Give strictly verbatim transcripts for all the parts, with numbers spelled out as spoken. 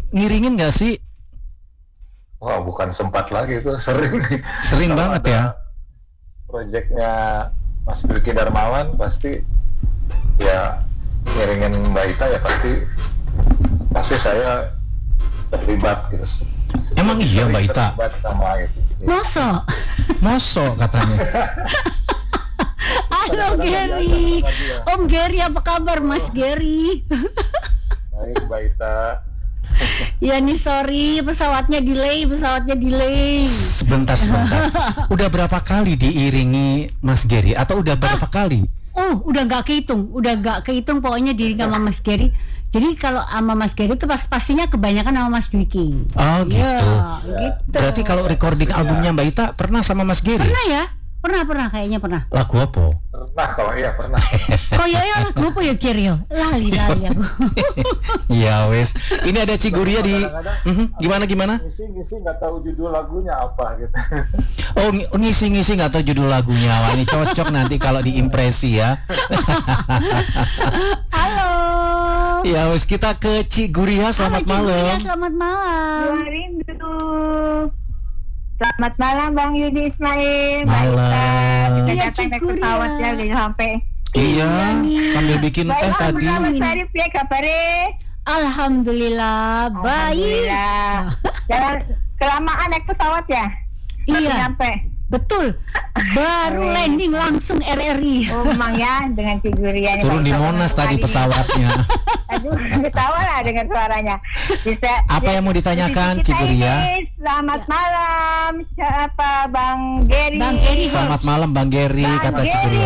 ngiringin nggak sih? Wah, bukan sempat lagi, itu sering. Sering banget ya. Proyeknya Mas Bilky Darmawan pasti ya ngiringin Mbak Ita ya pasti pasti saya terlibat gitu. Emang iya Mbak Ita? Terlibat sama itu. Mosok? Mosok katanya. Halo Gary, Om Gary, apa kabar Mas Gary? Baik Mbak Ita. Ya nih sorry, pesawatnya delay, pesawatnya delay. Sebentar sebentar. Udah berapa kali diiringi Mas Gary atau udah berapa ah, kali? Oh, udah nggak kehitung, udah nggak kehitung pokoknya diiringi sama Mas Gary. Jadi kalau sama Mas Gary itu pas pastinya kebanyakan sama Mas Dwiki. Oh gitu. Ya, gitu. Berarti kalau recording albumnya Mbak Ita pernah sama Mas Gary? Pernah ya? Pernah, pernah, kayaknya pernah. Lagu apa? Pernah, kalau iya pernah. Kok ya ya lagu apa ya Gary? Lali lali aku. Ya wes. Ini ada Ciguria di mm-hmm. gimana gimana? Ngisi-ngisi nggak tahu judul lagunya apa gitu. Oh ngisi-ngisi nggak tahu judul lagunya. Wah ini cocok nanti kalau diimpresi ya. Halo. Ya wes kita ke Ciguria. Selamat Halo, malam. Ciguria, selamat malam. Rindu. Selamat malam Bang Yudi Ismail. Malam. Kita datang naik pesawat ya udah sampai. Iya, sambil bikin teh tadi. Baik, Mas Arif ya kabarnya. Alhamdulillah, baik. Jangan kelamaan naik pesawat ya. Iya. Sampai. Betul. Baru landing langsung R R I. Oh, memang ya dengan Ciguria. Turun di Monas tadi pesawatnya. Aduh, ketawa lah dengan suaranya. Bisa. Apa yang mau ditanyakan Ciguria? Selamat malam, siapa Bang Gary? Bang Gary. Selamat malam Bang Gary, Bang kata Gary, Ciguria.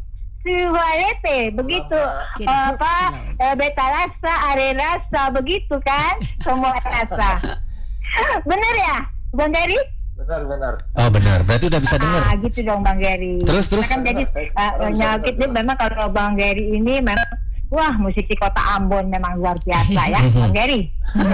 Suarete, begitu. Gitu. Apa? Uh, beta rasa, are rasa, begitu kan? Semua rasa. Bener ya, Bang Gary? Benar-benar. Oh benar, berarti udah bisa dengar. Ah, gitu dong Bang Gary. Terus terus. Kan jadi uh, nyakit nih memang kalau Bang Gary ini memang wah musisi kota Ambon memang luar biasa ya Bang Gary.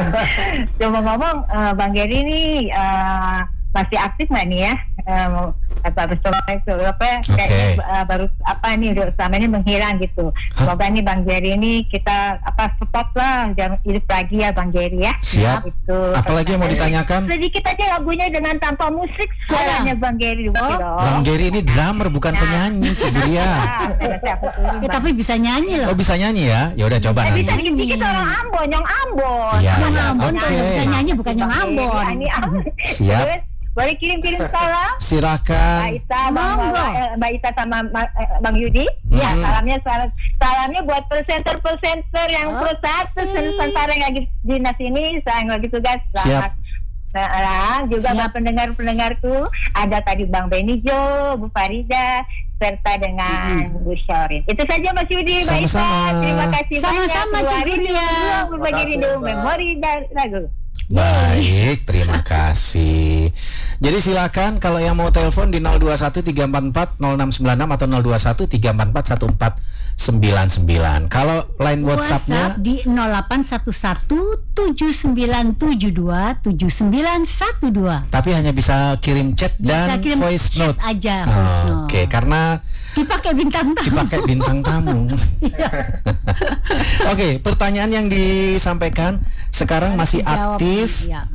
Coba ngomong uh, Bang Gary ini uh, masih aktif nggak nih ya? Um, apa betul itu apa kayak uh, baru apa nih selama ini menghilang gitu. Semoga nih Bang Gary ini kita apa support lah jangan hidup lagi ya Bang Gary ya. Siap. Itu. Apalagi yang mau ditanyakan? Sedikit aja lagunya dengan tanpa musik suaranya Bang Gary. Oh. Bang Gary ini drummer bukan nah. penyanyi Ciguria. Ya, tapi bisa nyanyi loh. Oh bisa nyanyi ya? Ya udah coba nanti. Bisa dikit-dikit orang Ambon, Nyong Ambon. Iya, Nyong Ambon okay. bisa nyanyi bukan Nyong Ambon. Siap. Boleh kirim-kirim salam? Silakan. Mbak Ita, Bang, Mbak Ita sama Bang Yudi. Hmm. Ya, salamnya salam, salamnya buat presenter-presenter yang okay. Persatu Nusantara yang lagi dinas ini, saya lagi tugas. Siap. Nah, juga buat pendengar-pendengarku, ada tadi Bang Benijo, Bu Farida, serta dengan hmm. Bu Syorin. Itu saja Mas Yudi, Mbak Ita. Terima kasih sama-sama, banyak. Sama-sama Ciguria. Berbagi rindu memori dan lagu. Baik, terima kasih. Jadi silakan kalau yang mau telepon di nol dua satu tiga empat empat nol enam sembilan enam atau nol dua satu tiga empat empat satu empat sembilan sembilan. Kalau line WhatsApp-nya WhatsApp di nol delapan satu satu tujuh sembilan tujuh dua tujuh sembilan satu dua. Tapi hanya bisa kirim chat bisa dan kirim voice chat note aja. Oh, Oke, okay. Karena dipakai bintang tamu. Dipakai bintang tamu. Oke, okay, pertanyaan yang disampaikan sekarang masih aktif ya.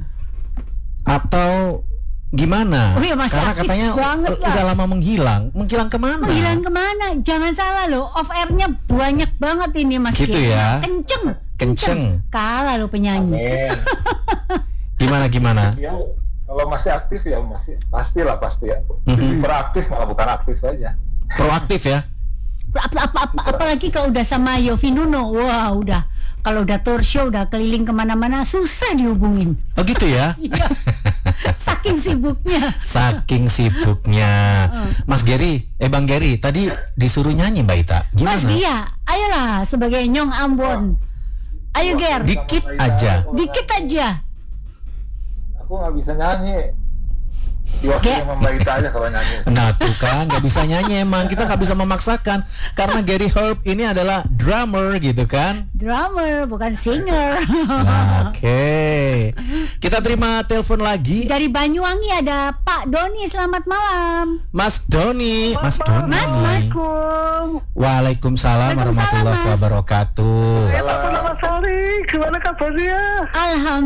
Atau gimana? Oh, iya, karena katanya udah lama menghilang. Menghilang kemana? Menghilang kemana? Jangan salah loh, off airnya banyak banget ini Mas. Gitu ya? Kenceng. Kenceng. Kalah lo penyanyi. Gimana gimana? Ya, kalau masih aktif ya masih pastilah pasti ya. Mm-hmm. Proaktif malah bukan aktif aja. Proaktif ya? Apa, apa, apa, apalagi kalau udah sama Yofi Nuno, wah udah. Kalau udah tour show, udah keliling kemana-mana, susah dihubungin. Oh gitu ya? Saking sibuknya. Saking sibuknya. Mas Gary, eh Bang Gary, tadi disuruh nyanyi Mbak Ita. Gimana? Mas Gia, ayolah sebagai Nyong Ambon. Ayo Ger. Dikit aja. Dikit aja. Aku nggak bisa nyanyi. Diwakili sama Mbak Ita aja kalau nyanyi. Nah tuh kan nggak bisa nyanyi emang, kita nggak bisa memaksakan karena Gary Herb ini adalah drummer gitu kan. Drummer bukan singer. Nah, Oke okay. Kita terima telepon lagi. Dari Banyuwangi ada Pak Doni, selamat malam. Mas Doni. Mas Doni. Mas Mas. Waalaikumsalam warahmatullahi wabarakatuh. Selamat sore, gimana kabarnya? Alhamdulillah.